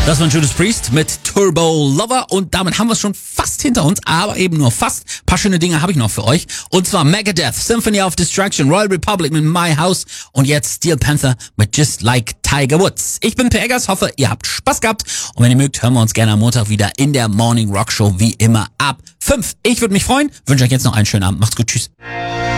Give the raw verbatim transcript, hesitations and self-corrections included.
Das war Judas Priest mit Turbo Lover und damit haben wir es schon fast hinter uns, aber eben nur fast. Ein paar schöne Dinge habe ich noch für euch. Und zwar Megadeth, Symphony of Destruction, Royal Republic mit My House und jetzt Steel Panther mit Just Like Tiger Woods. Ich bin Per Eggers, hoffe, ihr habt Spaß gehabt und wenn ihr mögt, hören wir uns gerne am Montag wieder in der Morning Rock Show wie immer ab fünf. Ich würde mich freuen, wünsche euch jetzt noch einen schönen Abend. Macht's gut, tschüss.